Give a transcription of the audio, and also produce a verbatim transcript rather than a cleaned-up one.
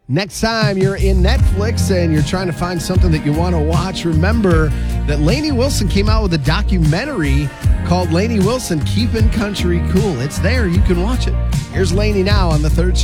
Next time you're in Netflix and you're trying to find something that you want to watch, remember that Lainey Wilson came out with a documentary called Lainey Wilson Keeping Country Cool. It's there. You can watch it. Here's Lainey now on the Third Shift.